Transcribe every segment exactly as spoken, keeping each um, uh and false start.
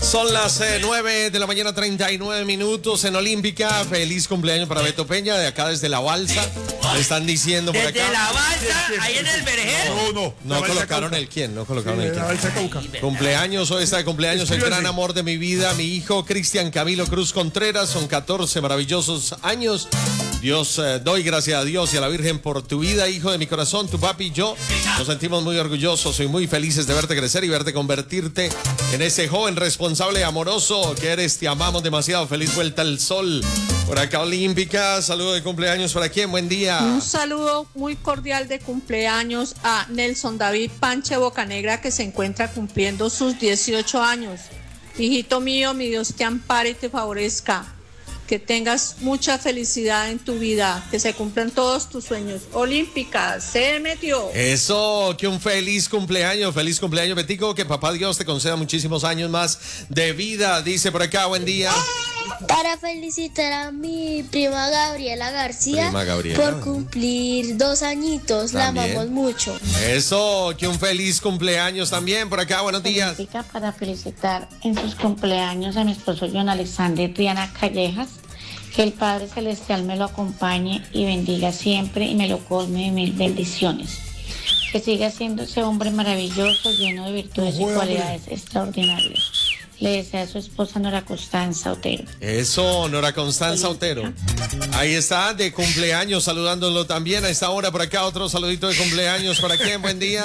Son las eh, nueve de la mañana, treinta y nueve minutos en Olímpica. Feliz cumpleaños para Beto Peña, de acá desde La Balsa. Me están diciendo por acá. Desde La Balsa, ahí en el Vergel. No, no, no colocaron el quién, no colocaron el quién. Cumpleaños, hoy está de cumpleaños el gran amor de mi vida, mi hijo Cristian Camilo Cruz Contreras. Son catorce maravillosos años. Dios, eh, doy gracias a Dios y a la Virgen por tu vida, hijo de mi corazón. Tu papi y yo nos sentimos muy orgullosos y muy felices de verte crecer y verte convertirte en ese joven responsable y amoroso que eres. Te amamos demasiado. Feliz vuelta al sol. Por acá Olímpica, saludo de cumpleaños para quién, buen día. Un saludo muy cordial de cumpleaños a Nelson David Panche Bocanegra, que se encuentra cumpliendo sus dieciocho años. Hijito mío, mi Dios te ampare y te favorezca. Que tengas mucha felicidad en tu vida, que se cumplan todos tus sueños. Olímpica, se metió. Eso, que un feliz cumpleaños, feliz cumpleaños, Betico, que papá Dios te conceda muchísimos años más de vida, dice por acá, buen día. Para felicitar a mi prima Gabriela García Prima Gabriela. por cumplir dos añitos, También. la amamos mucho. Eso, que un feliz cumpleaños también, por acá, buenos días. Olímpica, para felicitar en sus cumpleaños a mi esposo John Alexander Triana Callejas. Que el Padre Celestial me lo acompañe y bendiga siempre y me lo colme de mil bendiciones. Que siga siendo ese hombre maravilloso, lleno de virtudes y cualidades extraordinarias. Le desea a su esposa Nora Constanza Otero. Eso, Nora Constanza Otero. Ahí está, de cumpleaños, saludándolo también. A esta hora por acá, otro saludito de cumpleaños. ¿Para quién? Buen día.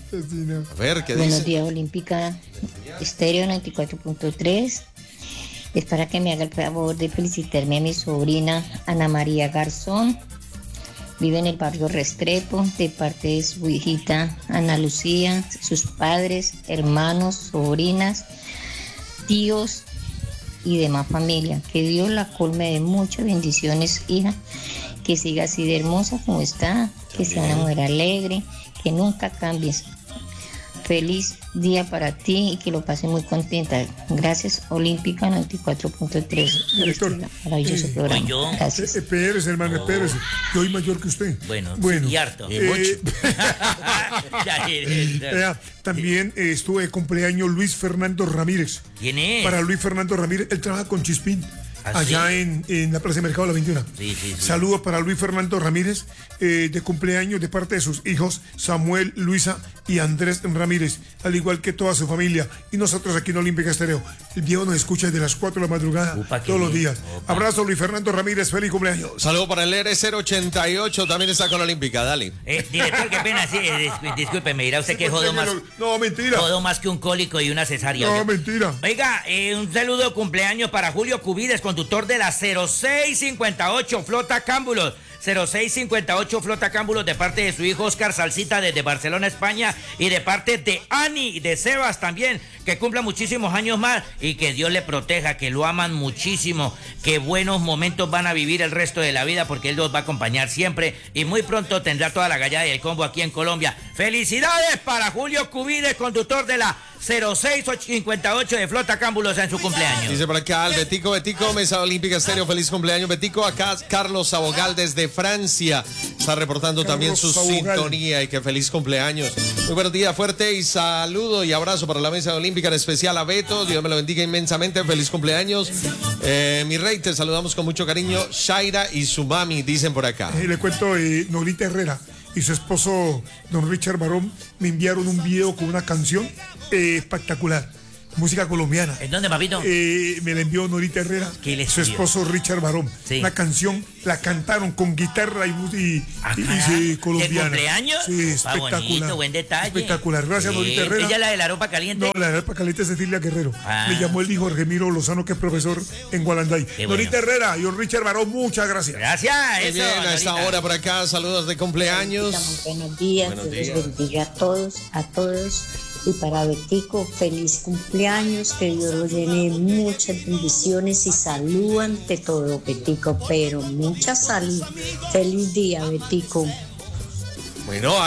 A ver, ¿qué dice? Buenos días, Olímpica. Estéreo noventa y cuatro punto tres. Es para que me haga el favor de felicitarme a mi sobrina Ana María Garzón. Vive en el barrio Restrepo, de parte de su hijita Ana Lucía, sus padres, hermanos, sobrinas, tíos y demás familia. Que Dios la colme de muchas bendiciones, hija. Que siga así de hermosa como está, que sea una mujer alegre, que nunca cambies. Feliz día para ti y que lo pase muy contenta. Gracias, Olímpica noventa y cuatro punto tres. Director, maravilloso eh, programa. yo. Gracias. Eh, espérese, hermano, espérese. Yo soy mayor que usted. Bueno, bueno y harto. eh, Ya, eh, eh, también eh, estuve de cumpleaños Luis Fernando Ramírez. ¿Quién es? Para Luis Fernando Ramírez, él trabaja con Chispín. ¿Ah, allá sí? en, en la Plaza de Mercado de la veintiuna. Sí, sí, sí. Saludos para Luis Fernando Ramírez, eh, de cumpleaños de parte de sus hijos Samuel, Luisa y Andrés Ramírez, al igual que toda su familia. Y nosotros aquí en Olímpica Estéreo. El viejo nos escucha desde las cuatro de la madrugada, Upa, todos los bien. días. Opa. Abrazo, Luis Fernando Ramírez, feliz cumpleaños. Saludo para el R cero ochenta y ocho, también está con Olímpica, dale. Eh, director, qué pena, sí, eh, dis- disculpe, me dirá usted Sí, que porque jodo más, lo- No, mentira. jodo más que un cólico y una cesárea. No, oiga. mentira. Oiga, eh, un saludo de cumpleaños para Julio Cubides, conductor de la cero seis cincuenta y ocho Flota Cámbulos. cero seis cincuenta y ocho Flota Cámbulos, de parte de su hijo Oscar Salsita desde Barcelona, España, y de parte de Ani, de Sebas también, que cumpla muchísimos años más y que Dios le proteja, que lo aman muchísimo, que buenos momentos van a vivir el resto de la vida porque él los va a acompañar siempre y muy pronto tendrá toda la gallada y el combo aquí en Colombia. ¡Felicidades para Julio Cubides, conductor de la cero seis cincuenta y ocho de Flota Cámbulos en su cumpleaños! Dice por acá, el Betico, Betico, Mesa Olímpica Estéreo, feliz cumpleaños, Betico. Acá Carlos Abogal desde Francia está reportando Carlos también su Abogal. sintonía y que feliz cumpleaños. Muy buenos días, fuerte y saludo y abrazo para la Mesa Olímpica, en especial a Beto. Dios me lo bendiga inmensamente, feliz cumpleaños. Eh, mi rey, te saludamos con mucho cariño. Shaira y su mami, dicen por acá. Eh, le cuento, eh, Norita Herrera y su esposo, don Richard Barón, me enviaron un video con una canción eh, espectacular. Música colombiana. ¿En dónde, papito? Eh, me la envió Norita Herrera, ¿Qué le su escribió? esposo Richard Barón. Sí. Una canción, la cantaron con guitarra y, y, Ah, y- y caray. sí, colombiana. ¿De cumpleaños? Sí, Ah, espectacular. bonito, buen detalle. Espectacular. Gracias, Sí. Norita Herrera. ¿Ella la de la ropa caliente? No, la de Caliente Cecilia Guerrero. Ah. Me llamó el hijo Jorge Miro Lozano, que es profesor en Gualanday. Qué Norita bueno. Herrera y don Richard Barón, muchas gracias. Gracias. Muy Eso, bien, a esta Norita. hora por acá, saludos de cumpleaños. Muy buenos días, Buenos Dios días. les bendiga a todos, a todos. Y para Betico, feliz cumpleaños, que Dios lo llene de muchas bendiciones y salud ante todo, Betico, pero mucha salud. Feliz día, Betico. Bueno,